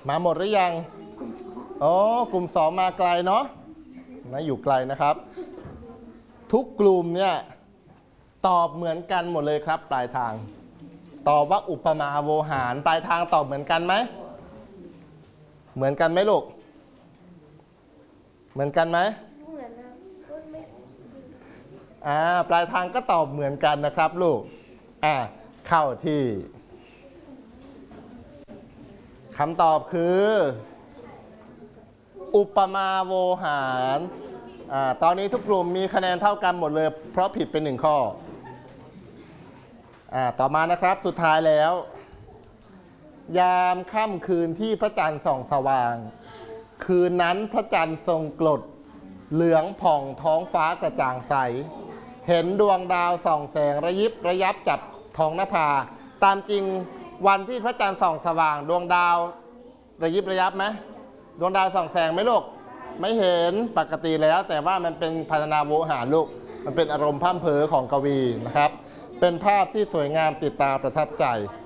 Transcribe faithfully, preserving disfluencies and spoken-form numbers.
มาหมดหรือยังอ๋อกลุ่มสองมาไกลเนาะนะอยู่ไกลนะครับ ทุกกลุ่มเนี่ยตอบเหมือนกันหมดเลยครับปลายทางตอบว่าอุปมาโวหารปลายทางตอบเหมือนกันไหมเหมือนกันไหมลูกเหมือนกันไหมเหมือนนะอ่าปลายทางก็ตอบเหมือนกันนะครับลูกอ่าเข้าที่คำตอบคืออุปมาโวหารอ่าตอนนี้ทุกกลุ่มมีคะแนนเท่ากันหมดเลยเพราะผิดเป็นหนึ่งข้ออ่าต่อมานะครับสุดท้ายแล้วยามค่ำคืนที่พระจันทร์ส่องสว่างคืนนั้นพระจันทร์ทรงกลดเหลืองผ่องท้องฟ้ากระจ่างใสเห็นดวงดาวส่องแสงระยิบระยับจับท้องนภาตามจริงวันที่พระจันทร์ส่องสว่างดวงดาวระยิบระยับไหมดวงดาวส่องแสงไหมลูกไม่เห็นปกติแล้วแต่ว่ามันเป็นพรรณนาโวหารลูกมันเป็นอารมณ์พร่ำเพ้อของกวีนะครับเป็นภาพที่สวยงามติดตาประทับใจ